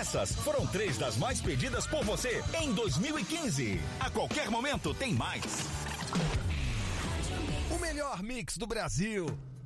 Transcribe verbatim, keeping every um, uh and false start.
Essas foram três das mais pedidas por você em dois mil e quinze. A qualquer momento tem mais. O melhor mix do Brasil.